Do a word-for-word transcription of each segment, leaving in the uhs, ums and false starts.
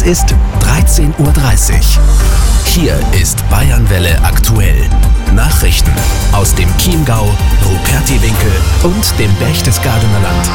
ist dreizehn Uhr dreißig. Hier ist Bayernwelle aktuell. Nachrichten aus dem Chiemgau, Rupertiwinkel und dem Berchtesgadener Land.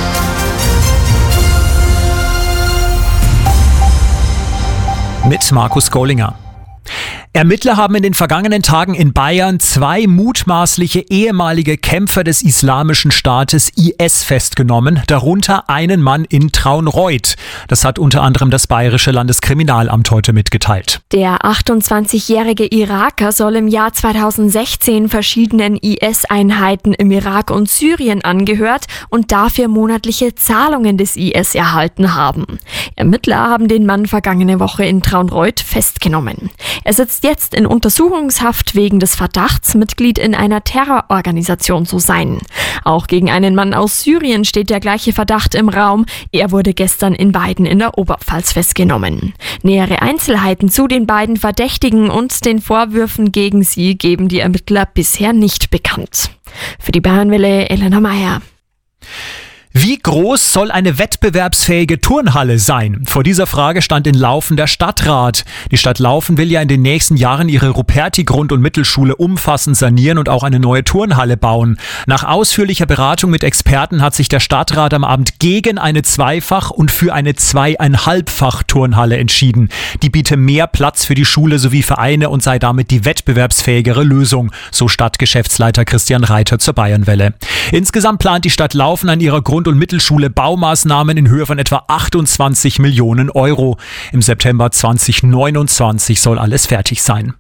Mit Markus Gollinger. Ermittler haben in den vergangenen Tagen in Bayern zwei mutmaßliche ehemalige Kämpfer des Islamischen Staates I S festgenommen, darunter einen Mann in Traunreut. Das hat unter anderem das Bayerische Landeskriminalamt heute mitgeteilt. Der achtundzwanzigjährige Iraker soll im Jahr zweitausendsechzehn verschiedenen I S-Einheiten im Irak und Syrien angehört und dafür monatliche Zahlungen des I S erhalten haben. Ermittler haben den Mann vergangene Woche in Traunreut festgenommen. Er sitzt jetzt in Untersuchungshaft wegen des Verdachts, Mitglied in einer Terrororganisation zu sein. Auch gegen einen Mann aus Syrien steht der gleiche Verdacht im Raum. Er wurde gestern in Weiden in der Oberpfalz festgenommen. Nähere Einzelheiten zu den beiden Verdächtigen und den Vorwürfen gegen sie geben die Ermittler bisher nicht bekannt. Für die Bayernwelle Elena Meyer. Wie groß soll eine wettbewerbsfähige Turnhalle sein? Vor dieser Frage stand in Laufen der Stadtrat. Die Stadt Laufen will ja in den nächsten Jahren ihre Ruperti-Grund- und Mittelschule umfassend sanieren und auch eine neue Turnhalle bauen. Nach ausführlicher Beratung mit Experten hat sich der Stadtrat am Abend gegen eine Zweifach- und für eine Zweieinhalbfach-Turnhalle entschieden. Die biete mehr Platz für die Schule sowie Vereine und sei damit die wettbewerbsfähigere Lösung, so Stadtgeschäftsleiter Christian Reiter zur Bayernwelle. Insgesamt plant die Stadt Laufen an ihrer Grund- und Mittelschule Baumaßnahmen in Höhe von etwa achtundzwanzig Millionen Euro. Im September zweitausendneunundzwanzig soll alles fertig sein.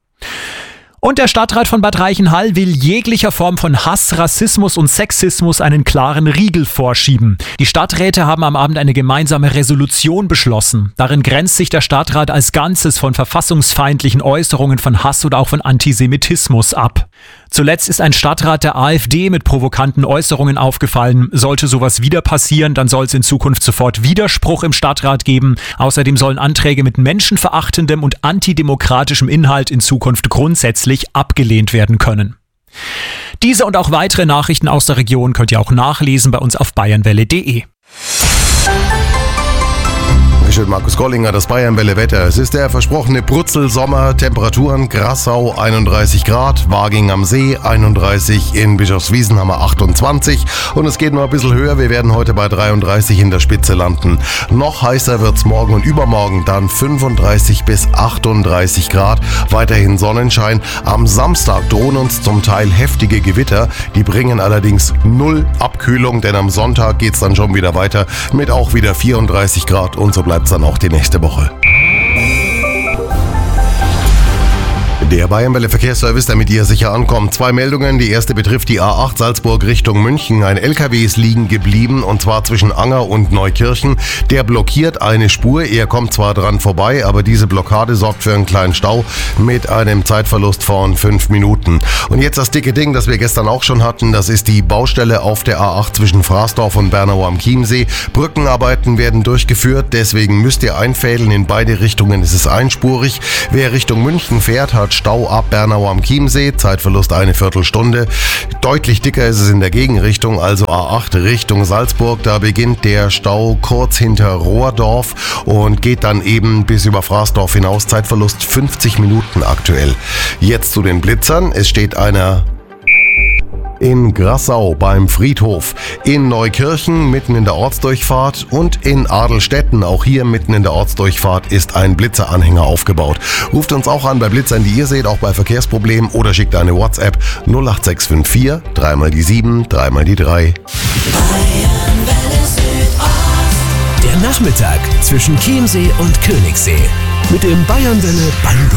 Und der Stadtrat von Bad Reichenhall will jeglicher Form von Hass, Rassismus und Sexismus einen klaren Riegel vorschieben. Die Stadträte haben am Abend eine gemeinsame Resolution beschlossen. Darin grenzt sich der Stadtrat als Ganzes von verfassungsfeindlichen Äußerungen von Hass oder auch von Antisemitismus ab. Zuletzt ist ein Stadtrat der AfD mit provokanten Äußerungen aufgefallen. Sollte sowas wieder passieren, dann soll es in Zukunft sofort Widerspruch im Stadtrat geben. Außerdem sollen Anträge mit menschenverachtendem und antidemokratischem Inhalt in Zukunft grundsätzlich abgelehnt werden können. Diese und auch weitere Nachrichten aus der Region könnt ihr auch nachlesen bei uns auf bayernwelle punkt de. Dankeschön, Markus Gollinger, das Bayernwelle-Wetter. Es ist der versprochene Brutzelsommer. Temperaturen: Grassau einunddreißig Grad, Waging am See einunddreißig, in Bischofswiesen haben wir achtundzwanzig und es geht noch ein bisschen höher. Wir werden heute bei dreiunddreißig in der Spitze landen. Noch heißer wird's morgen und übermorgen, dann fünfunddreißig bis achtunddreißig Grad. Weiterhin Sonnenschein. Am Samstag drohen uns zum Teil heftige Gewitter. Die bringen allerdings null Abkühlung, denn am Sonntag geht's dann schon wieder weiter mit auch wieder vierunddreißig Grad und so bleibt dann auch die nächste Woche. Der Bayernwelle Verkehrsservice, damit ihr sicher ankommt. Zwei Meldungen. Die erste betrifft die A acht Salzburg Richtung München. Ein L K W ist liegen geblieben und zwar zwischen Anger und Neukirchen. Der blockiert eine Spur. Er kommt zwar dran vorbei, aber diese Blockade sorgt für einen kleinen Stau mit einem Zeitverlust von fünf Minuten. Und jetzt das dicke Ding, das wir gestern auch schon hatten. Das ist die Baustelle auf der A acht zwischen Fraßdorf und Bernau am Chiemsee. Brückenarbeiten werden durchgeführt. Deswegen müsst ihr einfädeln. In beide Richtungen ist es einspurig. Wer Richtung München fährt, hat Stau ab Bernau am Chiemsee, Zeitverlust eine Viertelstunde. Deutlich dicker ist es in der Gegenrichtung, also A acht Richtung Salzburg. Da beginnt der Stau kurz hinter Rohrdorf und geht dann eben bis über Fraßdorf hinaus. Zeitverlust fünfzig Minuten aktuell. Jetzt zu den Blitzern. Es steht einer in Grassau beim Friedhof, in Neukirchen mitten in der Ortsdurchfahrt und in Adelstetten, auch hier mitten in der Ortsdurchfahrt, ist ein Blitzeranhänger aufgebaut. Ruft uns auch an bei Blitzern, die ihr seht, auch bei Verkehrsproblemen, oder schickt eine WhatsApp null acht sechs fünf vier, dreimal die sieben, dreimal die drei. Der Nachmittag zwischen Chiemsee und Königssee mit dem Bayernwelle Bango.